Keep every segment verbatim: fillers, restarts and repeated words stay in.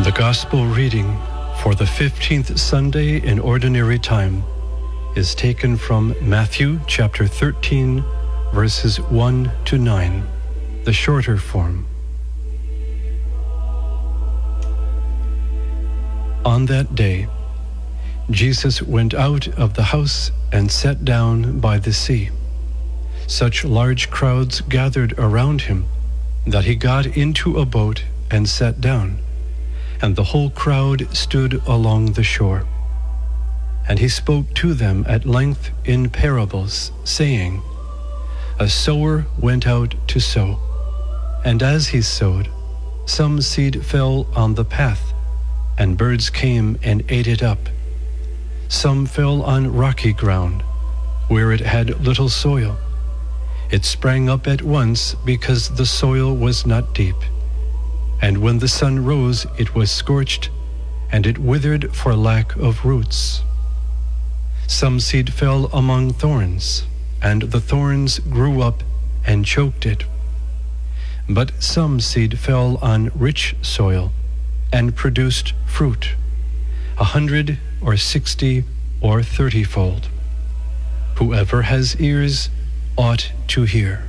The Gospel reading for the fifteenth Sunday in Ordinary Time is taken from Matthew chapter thirteen, verses one to nine, the shorter form. On that day, Jesus went out of the house and sat down by the sea. Such large crowds gathered around him that he got into a boat and sat down, and the whole crowd stood along the shore. And he spoke to them at length in parables, saying, A sower went out to sow, and as he sowed, some seed fell on the path, and birds came and ate it up. Some fell on rocky ground, where it had little soil. It sprang up at once because the soil was not deep. And when the sun rose, it was scorched, and it withered for lack of roots. Some seed fell among thorns, and the thorns grew up and choked it. But some seed fell on rich soil, and produced fruit, a hundred or sixty or thirtyfold. Whoever has ears ought to hear.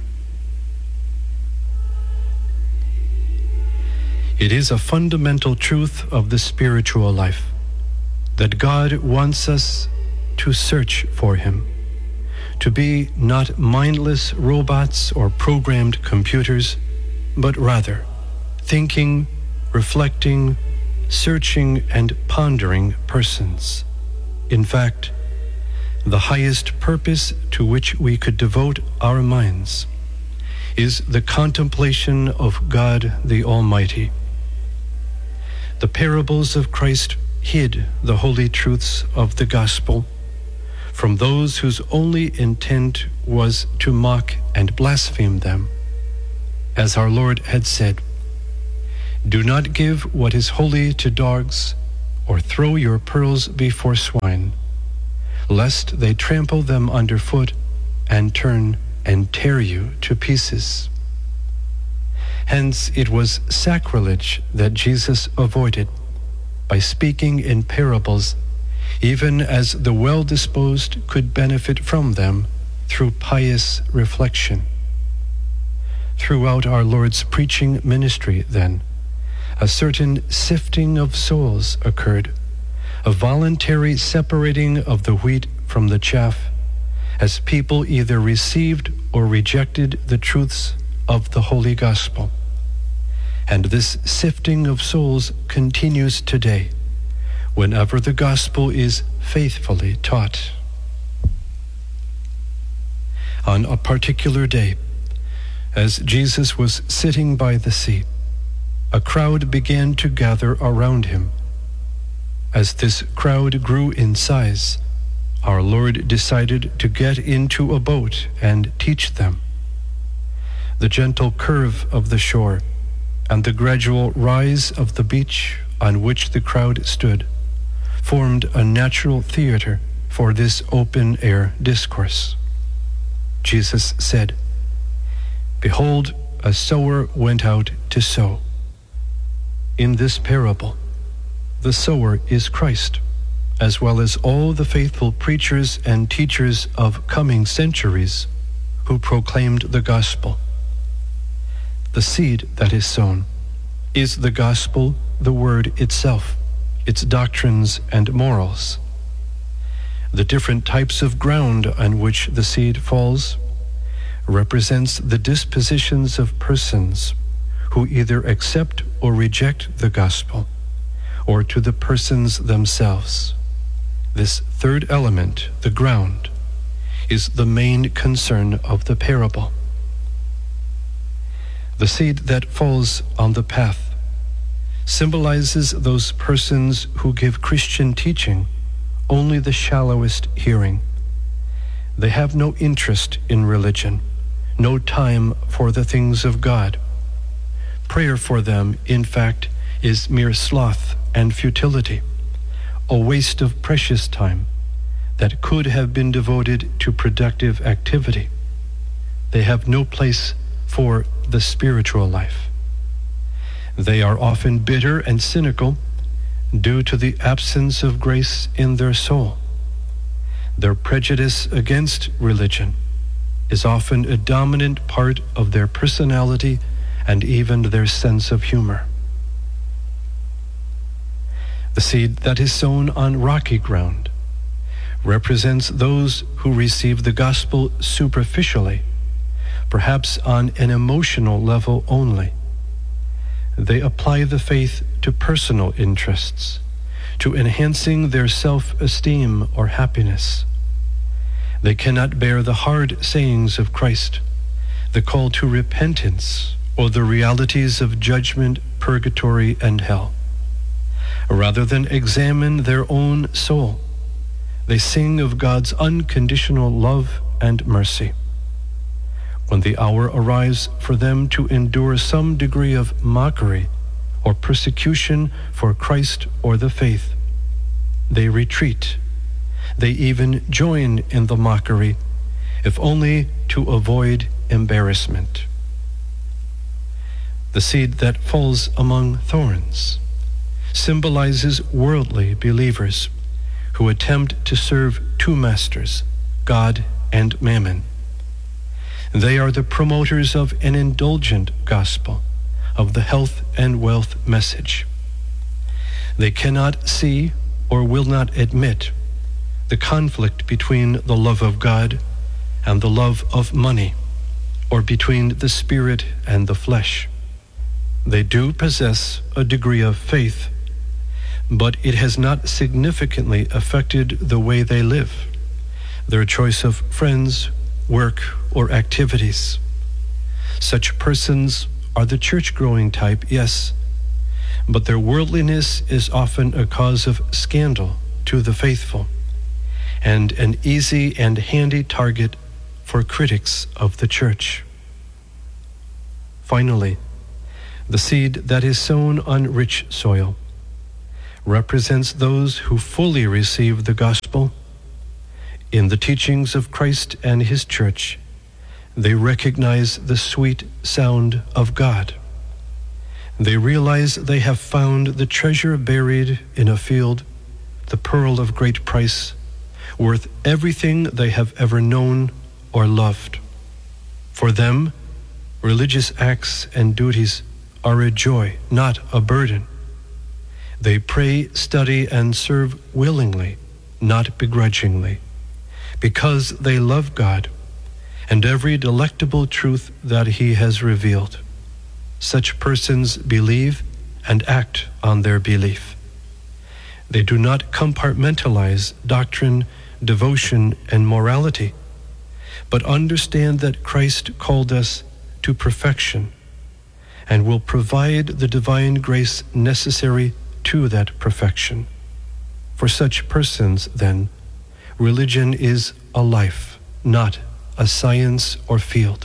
It is a fundamental truth of the spiritual life that God wants us to search for Him, to be not mindless robots or programmed computers, but rather thinking, reflecting, searching, and pondering persons. In fact, the highest purpose to which we could devote our minds is the contemplation of God the Almighty. The parables of Christ hid the holy truths of the gospel from those whose only intent was to mock and blaspheme them. As our Lord had said, Do not give what is holy to dogs, or throw your pearls before swine, lest they trample them underfoot and turn and tear you to pieces. Hence it was sacrilege that Jesus avoided by speaking in parables, even as the well-disposed could benefit from them through pious reflection. Throughout our Lord's preaching ministry, then, a certain sifting of souls occurred, a voluntary separating of the wheat from the chaff, as people either received or rejected the truths of the Holy Gospel. And this sifting of souls continues today, whenever the gospel is faithfully taught. On a particular day, as Jesus was sitting by the sea, a crowd began to gather around him. As this crowd grew in size, our Lord decided to get into a boat and teach them. The gentle curve of the shore and the gradual rise of the beach on which the crowd stood formed a natural theater for this open-air discourse. Jesus said, Behold, a sower went out to sow. In this parable, the sower is Christ, as well as all the faithful preachers and teachers of coming centuries who proclaimed the gospel. The seed that is sown is the gospel, the word itself, its doctrines and morals. The different types of ground on which the seed falls represents the dispositions of persons who either accept or reject the gospel, or to the persons themselves. This third element, the ground, is the main concern of the parable. The seed that falls on the path symbolizes those persons who give Christian teaching only the shallowest hearing. They have no interest in religion, no time for the things of God. Prayer for them, in fact, is mere sloth and futility, a waste of precious time that could have been devoted to productive activity. They have no place for the spiritual life. They are often bitter and cynical due to the absence of grace in their soul. Their prejudice against religion is often a dominant part of their personality and even their sense of humor. The seed that is sown on rocky ground represents those who receive the gospel superficially, perhaps on an emotional level only. They apply the faith to personal interests, to enhancing their self-esteem or happiness. They cannot bear the hard sayings of Christ, the call to repentance, or the realities of judgment, purgatory, and hell. Rather than examine their own soul, they sing of God's unconditional love and mercy. When the hour arrives for them to endure some degree of mockery or persecution for Christ or the faith, they retreat. They even join in the mockery, if only to avoid embarrassment. The seed that falls among thorns symbolizes worldly believers who attempt to serve two masters, God and Mammon. They are the promoters of an indulgent gospel, of the health and wealth message. They cannot see or will not admit the conflict between the love of God and the love of money, or between the spirit and the flesh. They do possess a degree of faith, but it has not significantly affected the way they live, their choice of friends, work, or activities. Such persons are the church-growing type, yes, but their worldliness is often a cause of scandal to the faithful, and an easy and handy target for critics of the church. Finally, the seed that is sown on rich soil represents those who fully receive the gospel. In the teachings of Christ and his church, they recognize the sweet sound of God. They realize they have found the treasure buried in a field, the pearl of great price, worth everything they have ever known or loved. For them, religious acts and duties are a joy, not a burden. They pray, study, and serve willingly, not begrudgingly, because they love God and every delectable truth that he has revealed. Such persons believe and act on their belief. They do not compartmentalize doctrine, devotion, and morality, but understand that Christ called us to perfection and will provide the divine grace necessary to that perfection. For such persons, then, religion is a life, not a science or field.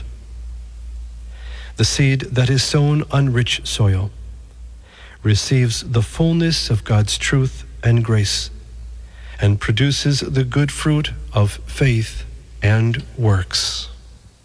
The seed that is sown on rich soil receives the fullness of God's truth and grace and produces the good fruit of faith and works.